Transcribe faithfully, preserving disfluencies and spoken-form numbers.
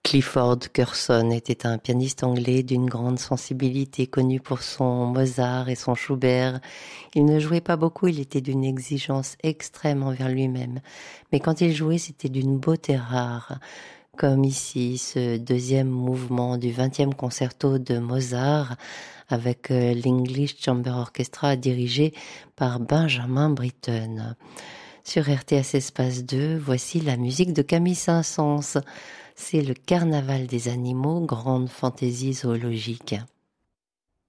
Clifford Curzon était un pianiste anglais d'une grande sensibilité, connu pour son Mozart et son Schubert. Il ne jouait pas beaucoup, il était d'une exigence extrême envers lui-même. Mais quand il jouait, c'était d'une beauté rare. Comme ici, ce deuxième mouvement du vingtième concerto de Mozart avec l'English Chamber Orchestra dirigé par Benjamin Britten. Sur R T S Espace deux, voici la musique de Camille Saint-Saëns. C'est le Carnaval des animaux, grande fantaisie zoologique.